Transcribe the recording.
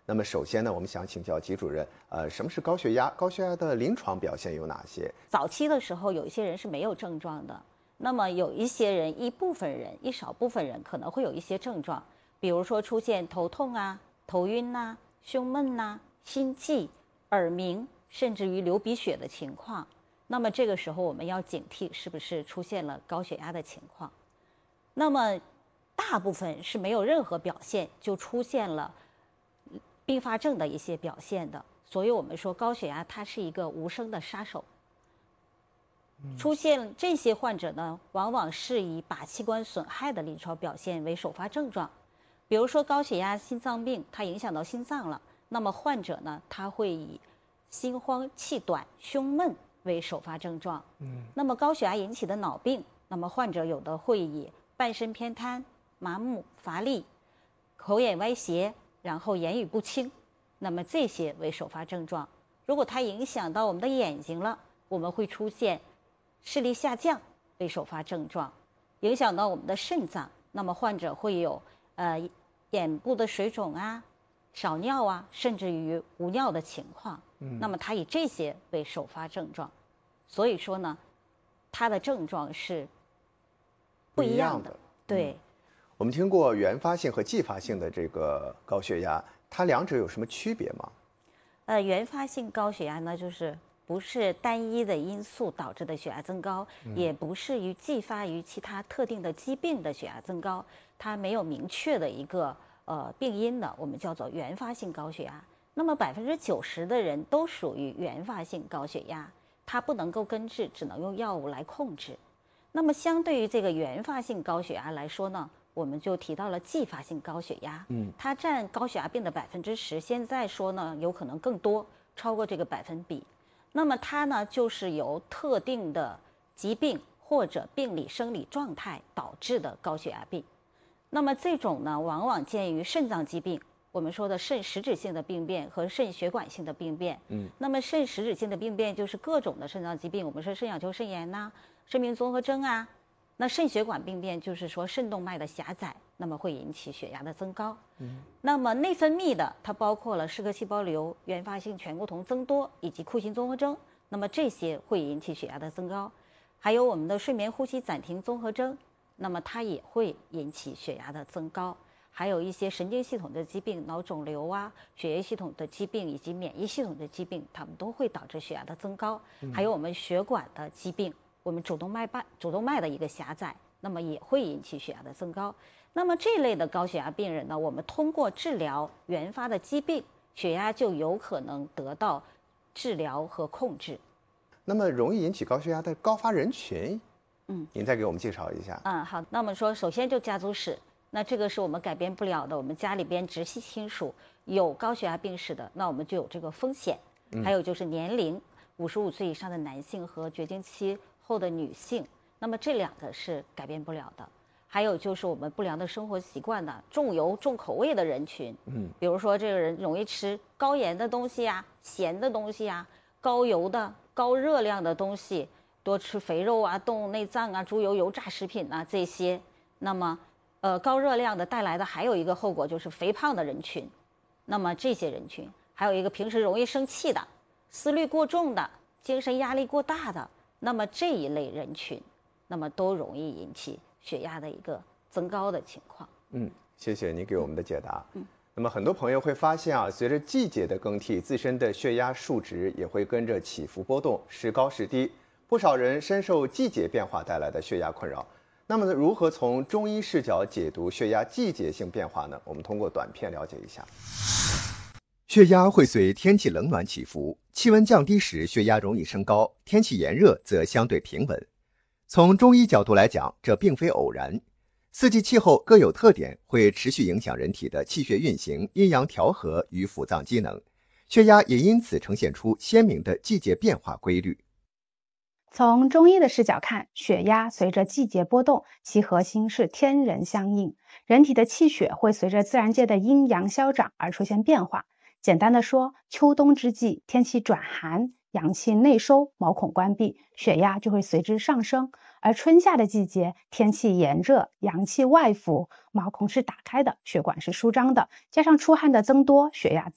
那么首先呢，我们想请教吉主任，什么是高血压？高血压的临床表现有哪些？ 早期的时候，有一些人是没有症状的，那么有一些人，一少部分人可能会有一些症状，比如说出现头痛啊、头晕呐、胸闷呐、心悸、耳鸣，甚至于流鼻血的情况。那么这个时候我们要警惕，是不是出现了高血压的情况？那么大部分是没有任何表现就出现了并发症的一些表现的，所以我们说高血压它是一个无声的杀手。出现这些患者呢，往往是以靶器官损害的临床表现为首发症状，比如说高血压、心脏病，它影响到心脏了，那么患者呢，他会以心慌气短、胸闷为首发症状。那么高血压引起的脑病，那么患者有的会以半身偏瘫、麻木、乏力、口眼歪斜，然后言语不清，那么这些为首发症状。如果它影响到我们的眼睛了，我们会出现视力下降为首发症状，影响到我们的肾脏，那么患者会有眼部的水肿啊、少尿啊，甚至于无尿的情况。那么它以这些为首发症状，所以说呢，它的症状是不一样的。对。 我们听过原发性和继发性的这个高血压，它两者有什么区别吗？ 原发性高血压呢，就是不是单一的因素导致的血压增高，也不是继发于其他特定的疾病的血压增高，它没有明确的一个病因的，我们叫做原发性高血压。那么90%的人都属于原发性高血压，它不能够根治，只能用药物来控制。那么相对于这个原发性高血压来说呢，我们就提到了继发性高血压，它占高血压病的10%，现在说呢有可能更多，超过这个百分比。那么它呢就是由特定的疾病或者病理生理状态导致的高血压病。那么这种呢往往见于肾脏疾病，我们说的肾实质性的病变和肾血管性的病变。那么肾实质性的病变就是各种的肾脏疾病，我们说肾小球肾炎呐、肾病综合征啊。那肾血管病变就是说肾动脉的狭窄，那么会引起血压的增高。那么内分泌的，它包括了嗜铬细胞瘤、原发性醛固酮增多以及库欣综合征，那么这些会引起血压的增高。还有我们的睡眠呼吸暂停综合征，那么它也会引起血压的增高。还有一些神经系统的疾病，脑肿瘤啊、血液系统的疾病以及免疫系统的疾病，它们都会导致血压的增高。还有我们血管的疾病，我们主动脉的一个狭窄，那么也会引起血压的增高。那么这类的高血压病人呢，我们通过治疗原发的疾病，血压就有可能得到治疗和控制。 那么容易引起高血压的高发人群，您再给我们介绍一下。 好，那我们说首先就家族史，那这个是我们改变不了的，我们家里边直系亲属有高血压病史的，那我们就有这个风险。还有就是年龄，55岁以上的男性和绝经期后的女性，那么这两个是改变不了的。还有就是我们不良的生活习惯的重油重口味的人群，比如说这个人容易吃高盐的东西呀、咸的东西呀、高油的、高热量的东西，多吃肥肉啊、动物内脏啊、猪油油炸食品啊这些。那么，高热量的带来的还有一个后果就是肥胖的人群。那么这些人群还有一个平时容易生气的、思虑过重的、精神压力过大的，那么这一类人群，那么都容易引起血压的一个增高的情况。 谢谢您给我们的解答。那么很多朋友会发现啊，随着季节的更替，自身的血压数值也会跟着起伏波动，时高时低。不少人深受季节变化带来的血压困扰。那么如何从中医视角解读血压季节性变化呢？我们通过短片了解一下。血压会随天气冷暖起伏，气温降低时血压容易升高，天气炎热则相对平稳。从中医角度来讲，这并非偶然。四季气候各有特点，会持续影响人体的气血运行、阴阳调和与腑脏机能，血压也因此呈现出鲜明的季节变化规律。 从中医的视角看，血压随着季节波动，其核心是天人相应。人体的气血会随着自然界的阴阳消长而出现变化。简单的说，秋冬之际，天气转寒，阳气内收，毛孔关闭，血压就会随之上升。而春夏的季节，天气炎热，阳气外浮，毛孔是打开的，血管是舒张的，加上出汗的增多，血压